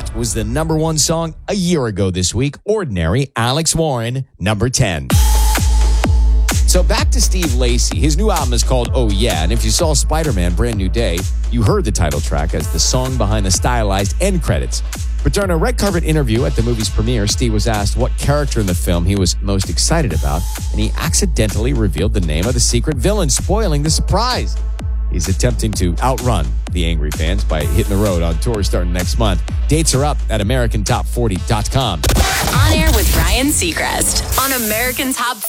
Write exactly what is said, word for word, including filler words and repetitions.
What was the number one song a year ago this week? Ordinary, Alex Warren, number ten. So back to Steve Lacy. His new album is called Oh Yeah, and if you saw Spider-Man Brand New Day, you heard the title track as the song behind the stylized end credits. But during a red carpet interview at the movie's premiere, Steve was asked what character in the film he was most excited about, and he accidentally revealed the name of the secret villain, spoiling the surprise. He's attempting to outrun the angry fans by hitting the road on tour starting next month. Dates are up at American Top forty dot com. On air with Ryan Seacrest on American Top